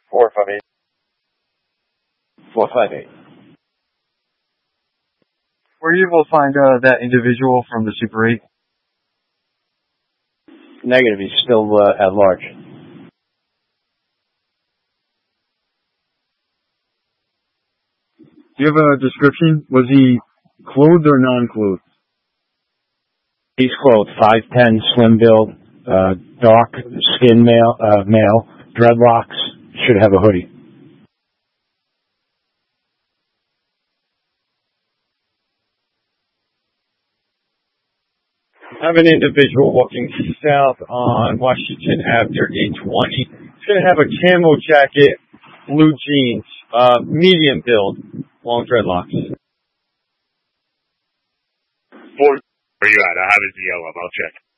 458. 458. Were you able to find that individual from the Super 8? Negative. He's still at large. Do you have a description? Was he clothed or non-clothed? He's clothed. 5'10", slim build, dark skin male, dreadlocks. Should have a hoodie. I have an individual walking south on Washington Ave near 820. He's going to have a camo jacket, blue jeans, medium build, long dreadlocks. Where are you at? I have his yellow. I'll check.